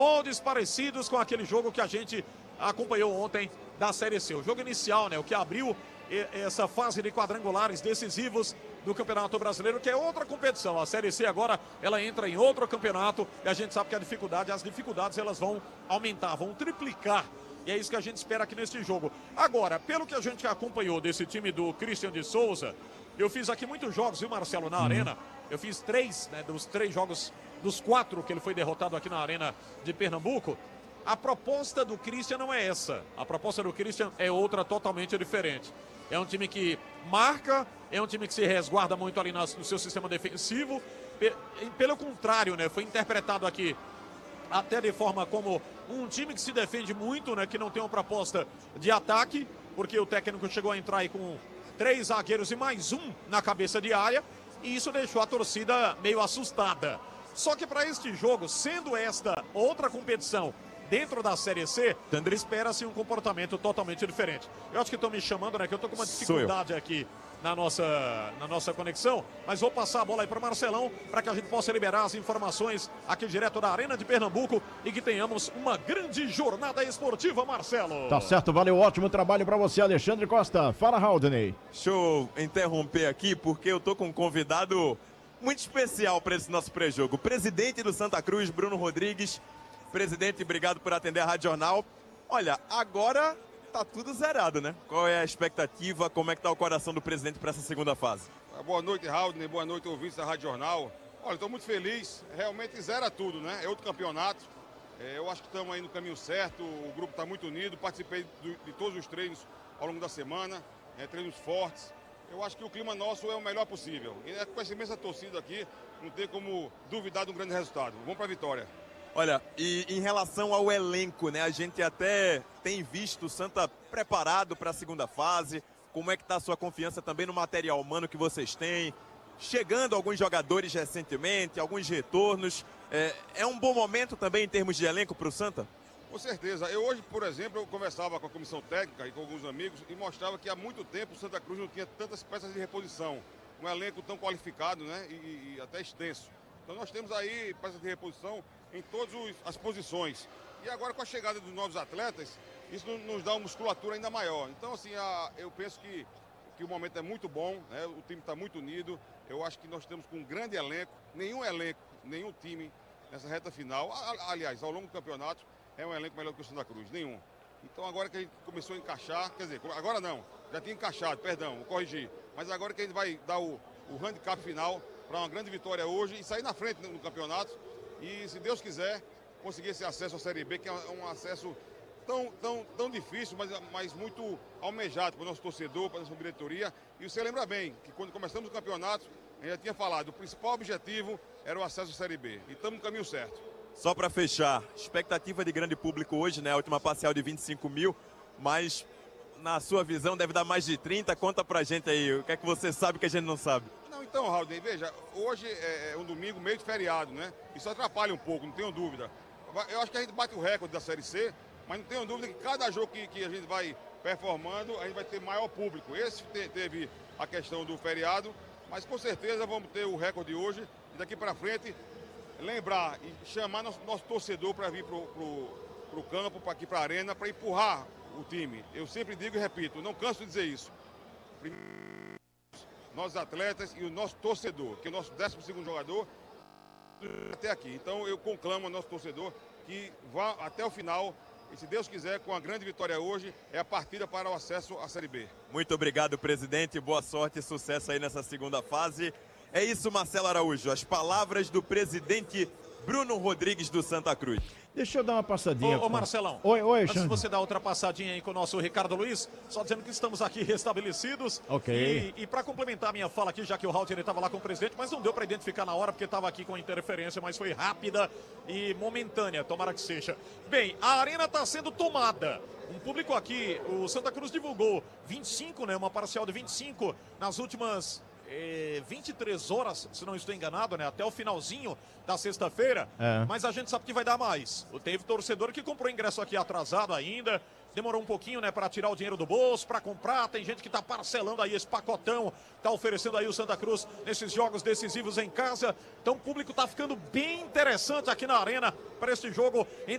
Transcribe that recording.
moldes parecidos com aquele jogo que a gente acompanhou ontem da Série C. O jogo inicial, né, o que abriu essa fase de quadrangulares decisivos do Campeonato Brasileiro, que é outra competição. A Série C agora, ela entra em outro campeonato e a gente sabe que as dificuldades elas vão aumentar, vão triplicar. E é isso que a gente espera aqui neste jogo. Agora, pelo que a gente acompanhou desse time do Christian de Souza, eu fiz aqui muitos jogos, viu, Marcelo, na Arena. Eu fiz 3, né, dos 3 jogos, dos 4 que ele foi derrotado aqui na Arena de Pernambuco. A proposta do Christian não é essa. A proposta do Christian é outra totalmente diferente. É um time que marca, é um time que se resguarda muito ali no seu sistema defensivo. Pelo contrário, né, foi interpretado aqui até de forma como um time que se defende muito, né, que não tem uma proposta de ataque, porque o técnico chegou a entrar aí com 3 zagueiros e mais um na cabeça de área, e isso deixou a torcida meio assustada. Só que para este jogo, sendo esta outra competição dentro da Série C, espera-se um comportamento totalmente diferente. Eu acho que estão me chamando, né, que eu estou com uma dificuldade aqui na nossa conexão, mas vou passar a bola aí para Marcelão, para que a gente possa liberar as informações aqui direto da Arena de Pernambuco e que tenhamos uma grande jornada esportiva, Marcelo. Tá certo, valeu, ótimo trabalho para você, Alexandre Costa. Fala, Haldney. Deixa eu interromper aqui, porque eu tô com um convidado muito especial para esse nosso pré-jogo. O presidente do Santa Cruz, Bruno Rodrigues. Presidente, obrigado por atender a Rádio Jornal. Olha, agora tá tudo zerado, né? Qual é a expectativa? Como é que tá o coração do presidente para essa segunda fase? Boa noite, Haldney. Boa noite, ouvintes da Rádio Jornal. Olha, estou muito feliz. Realmente zera tudo, né? É outro campeonato. Eu acho que estamos aí no caminho certo. O grupo está muito unido. Participei de todos os treinos ao longo da semana. Treinos fortes. Eu acho que o clima nosso é o melhor possível. E com essa imensa torcida aqui, não tem como duvidar de um grande resultado. Vamos para a vitória. Olha, e em relação ao elenco, né? A gente até tem visto o Santa preparado para a segunda fase. Como é que está a sua confiança também no material humano que vocês têm? Chegando alguns jogadores recentemente, alguns retornos. É um bom momento também em termos de elenco para o Santa? Com certeza. Eu hoje, por exemplo, eu conversava com a comissão técnica e com alguns amigos e mostrava que há muito tempo o Santa Cruz não tinha tantas peças de reposição. Um elenco tão qualificado, né? E até extenso. Então nós temos aí peças de reposição em todas as posições. E agora com a chegada dos novos atletas, isso nos dá uma musculatura ainda maior. Então, assim, eu penso que o momento é muito bom, né? O time está muito unido. Eu acho que nós estamos com um grande elenco, nenhum time nessa reta final. Aliás, ao longo do campeonato, é um elenco melhor do que o Santa Cruz, nenhum. Então agora que a gente começou a encaixar, quer dizer, agora não, já tinha encaixado, perdão, vou corrigir. Mas agora que a gente vai dar o handicap final para uma grande vitória hoje e sair na frente no campeonato. E, se Deus quiser, conseguir esse acesso à Série B, que é um acesso tão difícil, mas muito almejado para o nosso torcedor, para a nossa diretoria. E você lembra bem que quando começamos o campeonato, a gente já tinha falado, o principal objetivo era o acesso à Série B. E estamos no caminho certo. Só para fechar, expectativa de grande público hoje, né? A última parcial de 25 mil, mas na sua visão deve dar mais de 30. Conta pra gente aí, o que é que você sabe que a gente não sabe? Então, Haldney, veja, hoje é um domingo meio de feriado, né? Isso atrapalha um pouco, não tenho dúvida. Eu acho que a gente bate o recorde da Série C, mas não tenho dúvida que cada jogo que a gente vai performando, a gente vai ter maior público. Esse teve a questão do feriado, mas com certeza vamos ter o recorde hoje. E daqui para frente, lembrar e chamar nosso torcedor para vir pro campo, para aqui para a arena, para empurrar o time. Eu sempre digo e repito, não canso de dizer isso. Nossos atletas e o nosso torcedor, que é o nosso 12º jogador, até aqui. Então eu conclamo ao nosso torcedor que vá até o final e, se Deus quiser, com a grande vitória hoje, é a partida para o acesso à Série B. Muito obrigado, presidente. Boa sorte e sucesso aí nessa segunda fase. É isso, Marcelo Araújo. As palavras do presidente Bruno Rodrigues do Santa Cruz. Deixa eu dar uma passadinha. Ô Marcelão, oi, antes de você dar outra passadinha aí com o nosso Ricardo Luiz, só dizendo que estamos aqui restabelecidos. Ok. E para complementar a minha fala aqui, já que o Halter estava lá com o presidente, mas não deu para identificar na hora, porque estava aqui com interferência, mas foi rápida e momentânea, tomara que seja. Bem, a arena está sendo tomada. Um público aqui, o Santa Cruz divulgou 25, né, uma parcial de 25 nas últimas 23 horas, se não estou enganado, né? Até o finalzinho da sexta-feira. Mas a gente sabe que vai dar mais. Teve torcedor que comprou ingresso aqui atrasado ainda. Demorou um pouquinho, né, para tirar o dinheiro do bolso, para comprar. Tem gente que está parcelando aí esse pacotão, está oferecendo aí o Santa Cruz nesses jogos decisivos em casa. Então o público está ficando bem interessante aqui na arena para esse jogo entre